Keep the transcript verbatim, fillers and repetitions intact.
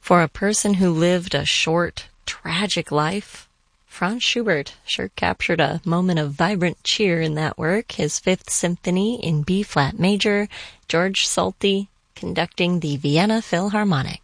For a person who lived a short, tragic life, Franz Schubert sure captured a moment of vibrant cheer in that work, his Fifth Symphony in B-flat major, George Solti conducting the Vienna Philharmonic.